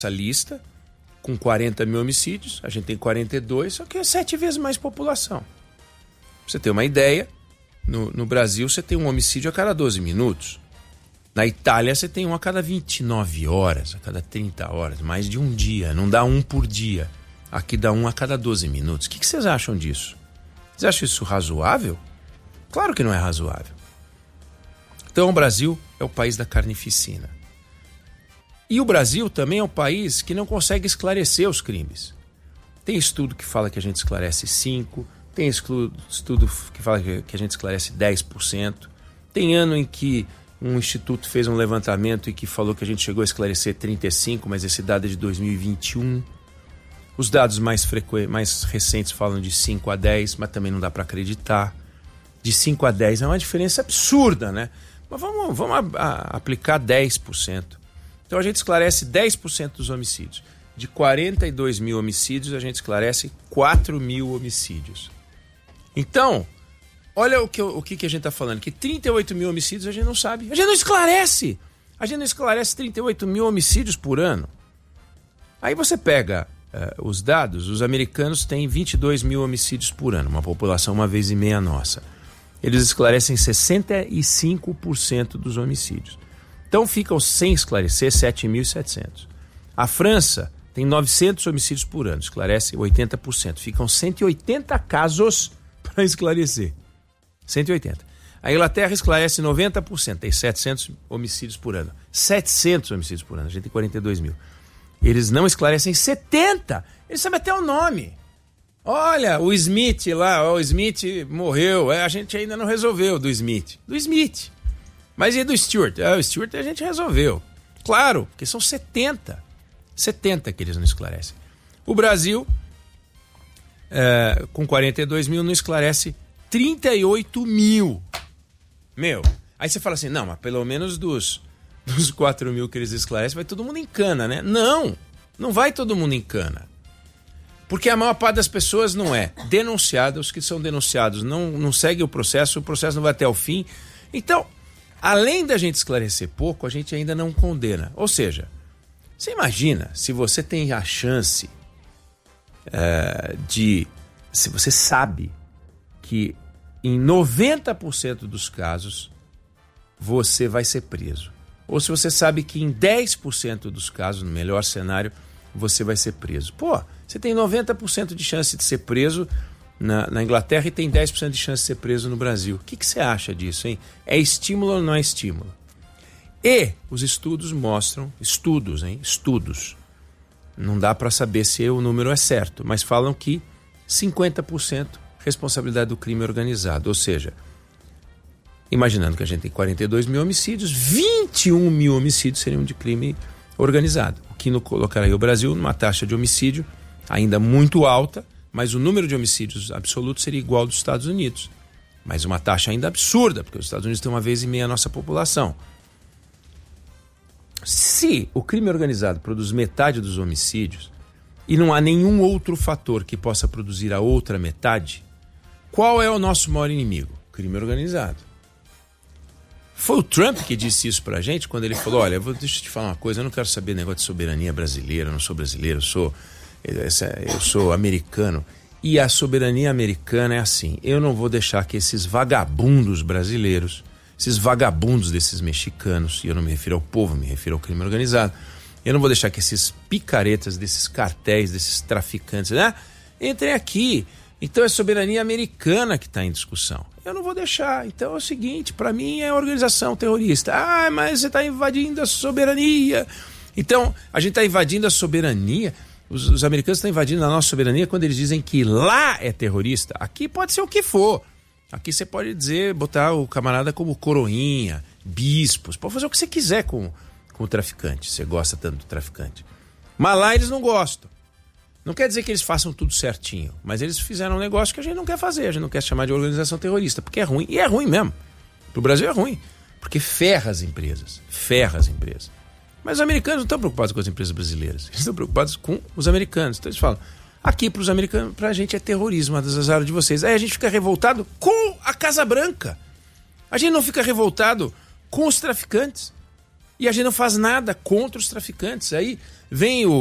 essa lista com 40 mil homicídios, a gente tem 42, só que é 7 vezes mais população. Pra você ter uma ideia, no Brasil você tem um homicídio a cada 12 minutos. Na Itália você tem um a cada 29 horas, a cada 30 horas, mais de um dia, não dá um por dia. Aqui dá um a cada 12 minutos. O que vocês acham disso? Vocês acham isso razoável? Claro que não é razoável. Então o Brasil é o país da carnificina. E o Brasil também é um país que não consegue esclarecer os crimes. Tem estudo que fala que a gente esclarece 5%, tem estudo que fala que a gente esclarece 10%, tem ano em que um instituto fez um levantamento e que falou que a gente chegou a esclarecer 35%, mas esse dado é de 2021. Os dados mais recentes falam de 5 a 10, mas também não dá para acreditar. De 5 a 10 é uma diferença absurda, né? Mas vamos aplicar 10%. Então a gente esclarece 10% dos homicídios. De 42 mil homicídios, a gente esclarece 4 mil homicídios. Então, olha o que a gente está falando. Que 38 mil homicídios a gente não sabe. A gente não esclarece. A gente não esclarece 38 mil homicídios por ano. Aí você pega os dados, os americanos têm 22 mil homicídios por ano. Uma população uma vez e meia nossa. Eles esclarecem 65% dos homicídios. Então ficam sem esclarecer 7.700. A França tem 900 homicídios por ano, esclarece 80%. Ficam 180 casos para esclarecer. 180. A Inglaterra esclarece 90%, tem 700 homicídios por ano. 700 homicídios por ano, a gente tem 42 mil. Eles não esclarecem 70. Eles sabem até o nome. Olha, o Smith lá, o Smith morreu. A gente ainda não resolveu do Smith. Do Smith. Mas e do Stewart? O Stewart a gente resolveu. Claro, porque são 70. 70 que eles não esclarecem. O Brasil, com 42 mil, não esclarece 38 mil. Meu, aí você fala assim, não, mas pelo menos dos 4 mil que eles esclarecem, vai todo mundo em cana, né? Não vai todo mundo em cana. Porque a maior parte das pessoas não é denunciada, os que são denunciados não seguem o processo não vai até o fim. Então, além da gente esclarecer pouco, a gente ainda não condena. Ou seja, você imagina se você tem a chance se você sabe que em 90% dos casos você vai ser preso. Ou se você sabe que em 10% dos casos, no melhor cenário, você vai ser preso. Pô, você tem 90% de chance de ser preso na Inglaterra e tem 10% de chance de ser preso no Brasil. O que você acha disso, hein? É estímulo ou não é estímulo? E os estudos mostram, estudos. Não dá para saber se o número é certo, mas falam que 50% responsabilidade do crime organizado. Ou seja, imaginando que a gente tem 42 mil homicídios, 21 mil homicídios seriam de crime organizado. O que colocaria o Brasil numa taxa de homicídio ainda muito alta, mas o número de homicídios absolutos seria igual ao dos Estados Unidos. Mas uma taxa ainda absurda, porque os Estados Unidos têm uma vez e meia a nossa população. Se o crime organizado produz metade dos homicídios e não há nenhum outro fator que possa produzir a outra metade, qual é o nosso maior inimigo? Crime organizado. Foi o Trump que disse isso pra gente quando ele falou, olha, deixa eu te falar uma coisa, eu não quero saber negócio de soberania brasileira, eu não sou brasileiro, eu sou americano. E a soberania americana é assim, eu não vou deixar que esses vagabundos brasileiros, esses vagabundos desses mexicanos, e eu não me refiro ao povo, me refiro ao crime organizado, eu não vou deixar que esses picaretas desses cartéis, desses traficantes, né, entrem aqui. Então é soberania americana que está em discussão. Eu não vou deixar. Então é o seguinte, para mim é organização terrorista. Ah, mas você está invadindo a soberania. Então, a gente está invadindo a soberania. Os americanos estão invadindo a nossa soberania quando eles dizem que lá é terrorista. Aqui pode ser o que for. Aqui você pode botar o camarada como coroinha, bispos. Pode fazer o que você quiser com o traficante. Você gosta tanto do traficante. Mas lá eles não gostam. Não quer dizer que eles façam tudo certinho, mas eles fizeram um negócio que a gente não quer fazer, a gente não quer chamar de organização terrorista, porque é ruim, e é ruim mesmo. Pro Brasil é ruim, porque ferra as empresas. Mas os americanos não estão preocupados com as empresas brasileiras, eles estão preocupados com os americanos. Então eles falam, aqui pros americanos, pra gente é terrorismo, azar de vocês. Aí a gente fica revoltado com a Casa Branca. A gente não fica revoltado com os traficantes. E a gente não faz nada contra os traficantes. Aí Vem o